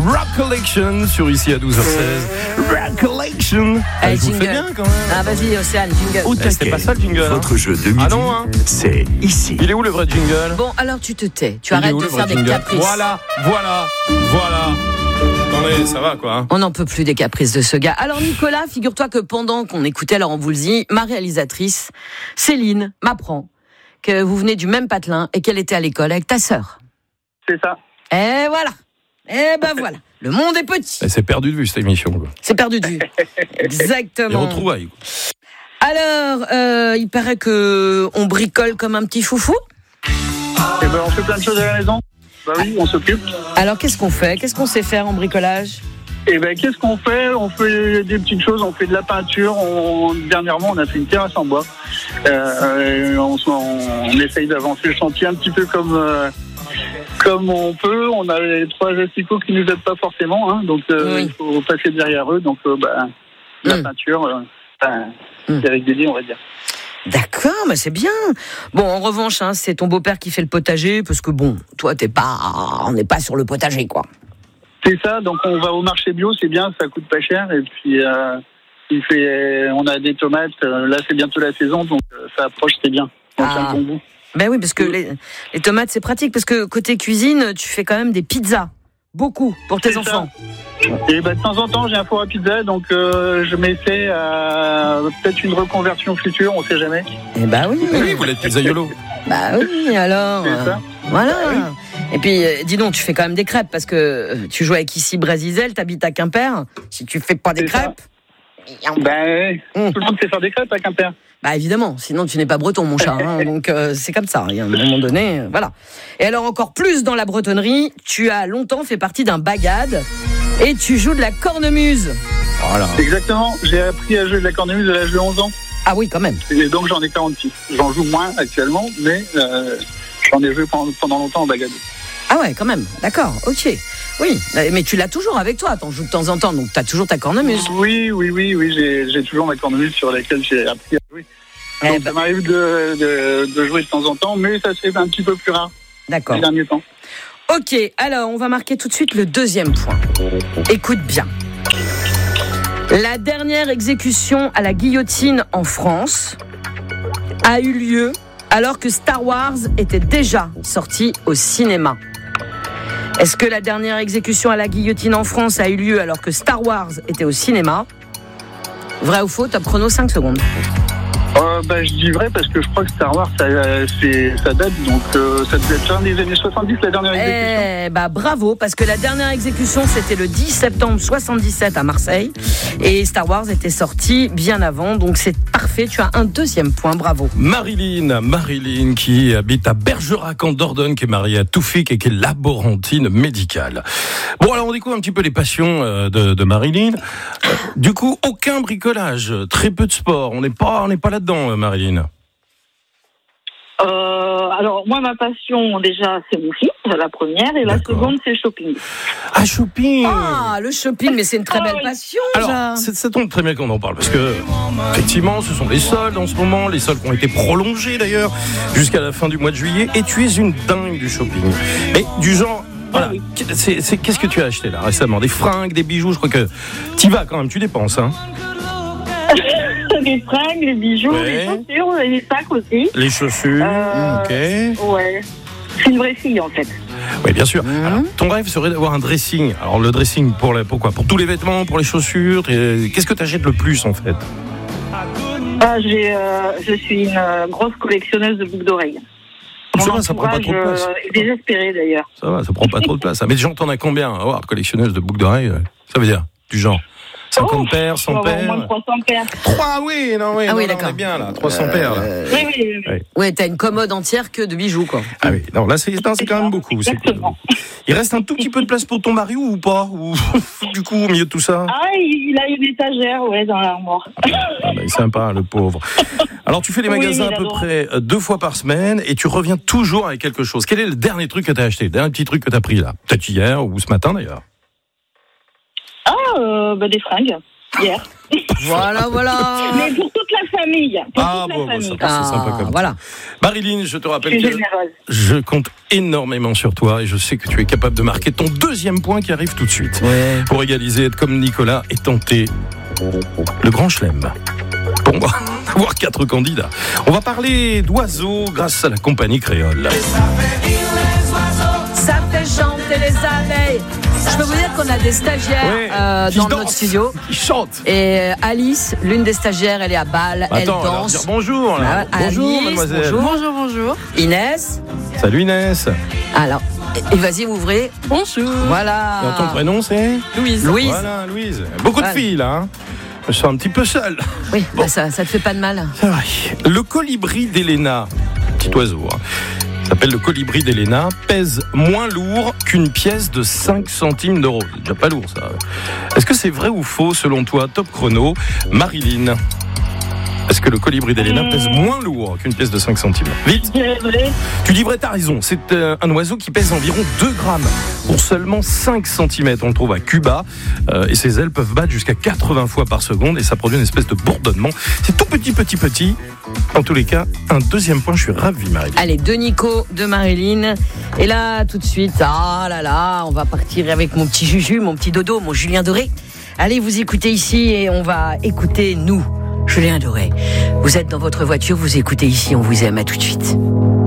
Rock Collection sur ici à 12h16. Rock Collection. Allez, Je vous fais jingle. bien quand même. Ah, vas-y, Océane, jingle. C'était pas ça le jingle. Votre jeu de midi, Ah non, hein. c'est ici. Il est où le vrai jingle? Bon, alors tu te tais. Tu Il est arrêtes où, de le vrai faire des jingle? caprices. Voilà. Attendez, ça va quoi. On n'en peut plus des caprices de ce gars. Alors Nicolas, figure-toi que pendant qu'on écoutait Laurent Voulzy, ma réalisatrice, Céline, m'apprend que vous venez du même patelin et qu'elle était à l'école avec ta sœur. C'est ça. Et voilà. Et ben voilà. Le monde est petit. C'est perdu de vue cette émission. Quoi. C'est perdu de vue. Les Exactement. retrouvailles. Quoi. Alors, il paraît que on bricole comme un petit foufou. Et ben, on fait plein de choses à la maison. Bah oui, on s'occupe. Alors, qu'est-ce qu'on fait? Qu'est-ce qu'on sait faire en bricolage? Et ben, qu'est-ce qu'on fait? On fait des petites choses, on fait de la peinture. Dernièrement, on a fait une terrasse en bois. On essaye d'avancer le chantier un petit peu comme on peut. On a les 3 asticots qui nous aident pas forcément, hein, donc Oui. il faut passer derrière eux. Donc, la peinture, c'est régulier, on va dire. D'accord, mais c'est bien. Bon, en revanche, hein, c'est ton beau-père qui fait le potager, parce que bon, toi, on n'est pas sur le potager, quoi. C'est ça, donc on va au marché bio, c'est bien, ça coûte pas cher. Et puis, on a des tomates, là c'est bientôt la saison, donc ça approche, c'est bien. On tient le bon goût. Ben oui, parce que les tomates, c'est pratique, parce que côté cuisine, tu fais quand même des pizzas. Beaucoup, pour tes C'est enfants. ça. Et de temps en temps, j'ai un four à pizza, donc je m'essaie à peut-être une reconversion future, on sait jamais. Eh ben oui. Oui, vous l'êtes pizzaiolo. Bah oui, alors. C'est ça. Voilà. Et puis, dis donc, tu fais quand même des crêpes, parce que tu joues avec ici Brasizel, t'habites à Quimper. Si tu fais pas des C'est ça. crêpes. Ben, tout le monde sait faire des crêpes à Quimper. Bah évidemment, sinon tu n'es pas breton, mon chat. Hein, donc c'est comme ça. Il y a un moment donné, voilà. Et alors encore plus dans la bretonnerie, tu as longtemps fait partie d'un bagad et tu joues de la cornemuse. Voilà. Exactement, j'ai appris à jouer de la cornemuse à l'âge de 11 ans. Ah oui, quand même. Et donc j'en ai 46. J'en joue moins actuellement, mais j'en ai joué pendant longtemps en bagade. Ah ouais, quand même. D'accord, ok. Oui, mais tu l'as toujours avec toi. T'en joues de temps en temps, donc t'as toujours ta cornemuse. Oui, j'ai toujours ma cornemuse sur laquelle j'ai appris à jouer. Donc ça m'arrive de jouer de temps en temps, mais ça se fait un petit peu plus rare D'accord. ces derniers temps. Ok, alors on va marquer tout de suite le deuxième point. Écoute bien. La dernière exécution à la guillotine en France a eu lieu alors que Star Wars était déjà sorti au cinéma. Est-ce que la dernière exécution à la guillotine en France a eu lieu alors que Star Wars était au cinéma? Vrai ou faux? Top chrono, 5 secondes. Je dis vrai parce que je crois que Star Wars ça date, donc ça devait être fin des années 70 la dernière exécution. Bravo, parce que la dernière exécution c'était le 10 septembre 77 à Marseille et Star Wars était sorti bien avant, donc c'est parfait, tu as un deuxième point, bravo. Marilyn qui habite à Bergerac en Dordogne, qui est mariée à Toufik et qui est laborantine médicale. Bon, alors on découvre un petit peu les passions de Marilyn. Du coup, aucun bricolage, très peu de sport, on n'est pas là-dedans, Marilyn. Alors, moi, ma passion, déjà, c'est mon fils, la première, et la seconde, c'est le shopping. Ah, shopping! Ah, le shopping, mais c'est une très belle passion, alors, ça. ça tombe très bien qu'on en parle, parce que, effectivement, ce sont les soldes en ce moment, les soldes qui ont été prolongés d'ailleurs, jusqu'à la fin du mois de juillet, et tu es une dingue du shopping. Mais du genre, voilà, qu'est-ce que tu as acheté là récemment? Des fringues, des bijoux, je crois que t'y vas quand même, tu dépenses, hein? Les fringues, les bijoux, les chaussures, et les sacs aussi. Les chaussures, ok. Ouais. C'est une vraie fille, en fait. Oui, bien sûr. Alors, ton rêve serait d'avoir un dressing. Alors, le dressing, pourquoi? Pour tous les vêtements, pour les chaussures. Qu'est-ce que tu achètes le plus, en fait? Je suis une grosse collectionneuse de boucles d'oreilles. Ça va, ça prend pas trop de place. Est désespéré, d'ailleurs. Ça va, ça prend pas trop de place. Mais genre, t'en as combien? Collectionneuse de boucles d'oreilles, ça veut dire du genre 50 paires, 100 paires. Au moins 300 paires. 3, oui, non, Ah oui, non, d'accord. on est bien là, 300 paires. Là. Oui. Ouais, t'as une commode entière que de bijoux, quoi. Ah oui, non, là c'est quand même beaucoup. Exactement. Il reste un tout petit peu de place pour ton mari ou pas? Ou du coup, au milieu de tout ça? Ah, il a une étagère, dans l'armoire. Il est sympa, le pauvre. Alors, tu fais les magasins à peu près 2 fois par semaine et tu reviens toujours avec quelque chose. Quel est le dernier truc que tu as acheté? Le dernier petit truc que tu as pris là? Peut-être hier ou ce matin d'ailleurs? Des fringues. hier. Voilà. Mais pour toute la famille. Ah bon, c'est sympa comme voilà. Marilyn, je te rappelle Je suis que généreuse. je compte énormément sur toi et je sais que tu es capable de marquer ton deuxième point qui arrive tout de suite. Ouais. Pour égaliser, être comme Nicolas et tenter le grand chelem. Pour moi, avoir 4 candidats. On va parler d'oiseaux grâce à la compagnie créole. Ça fait chanter les abeilles. Je peux vous dire qu'on a des stagiaires qui dans dansent, notre studio. qui chantent. Et Alice, l'une des stagiaires, elle est à Bâle, elle Attends, alors, danse. dire bonjour. Là. Bonjour, Alice, mademoiselle. bonjour. Inès. Salut Inès. Alors, et vas-y, ouvrez. Bonjour. Voilà. Alors, ton prénom c'est Louise. Voilà, Louise. Beaucoup de filles là. Hein. Je suis un petit peu seul. Oui, bah ça te fait pas de mal. C'est vrai. Le colibri d'Héléna, petit oiseau, hein, s'appelle le colibri d'Héléna, pèse moins lourd qu'une pièce de 5 centimes d'euros. C'est déjà pas lourd, ça. Est-ce que c'est vrai ou faux, selon toi, top chrono, Marilyn? Est-ce que le colibri d'Héléna pèse moins lourd qu'une pièce de 5 centimes? Vite. C'est vrai. Tu dis vrai, t'as raison. C'est un oiseau qui pèse environ 2 grammes pour seulement 5 cm. On le trouve à Cuba et ses ailes peuvent battre jusqu'à 80 fois par seconde et ça produit une espèce de bourdonnement. C'est tout petit. En tous les cas, un deuxième point. Je suis ravi, Marilyn. Allez, de Nico, de Marilyn. Et là, tout de suite, on va partir avec mon petit Juju, mon petit Dodo, mon Julien Doré. Allez, vous écoutez ici et on va écouter nous. Julien Doré. Vous êtes dans votre voiture, vous écoutez ici, on vous aime, à tout de suite.